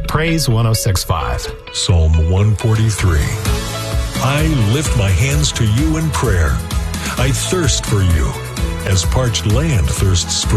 Praise 106.5. Psalm 143. I lift my hands to you in prayer. I thirst for you, as parched land thirsts for